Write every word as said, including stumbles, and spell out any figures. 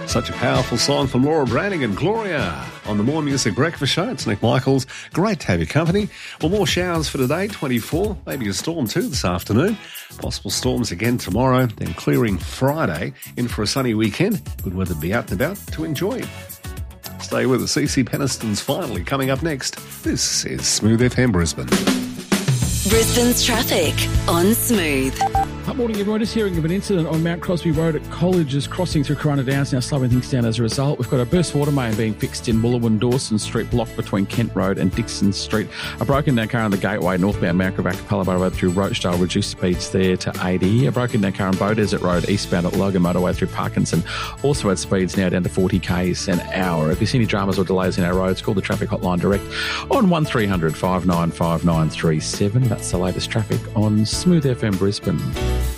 Such a powerful song from Laura Browning and Gloria on the More Music Breakfast Show. It's Nick Michaels. Great to have your company. Well, more showers for today, twenty-four. Maybe a storm too this afternoon. Possible storms again tomorrow, then clearing Friday. In for a sunny weekend. Good weather to be out and about to enjoy. Stay with us. C C Peniston's finally coming up next. This is Smooth F M Brisbane. Brisbane's traffic on Smooth. Good morning, everyone. Just hearing of an incident on Mount Crosby Road at Colleges crossing through Corunna Downs, now slowing things down as a result. We've got a burst water main being fixed in Wooloowin Dawson Street, block between Kent Road and Dixon Street. A broken down car on the Gateway, northbound Mount Gravatt, Capalaba Road through Rochdale, reduced speeds there to eighty. A broken down car on Bow Desert Road, eastbound at Logan Motorway through Parkinson, also at speeds now down to forty k's an hour. If you see any dramas or delays in our roads, call the traffic hotline direct on one three hundred five nine five nine three seven. That's the latest traffic on Smooth F M Brisbane.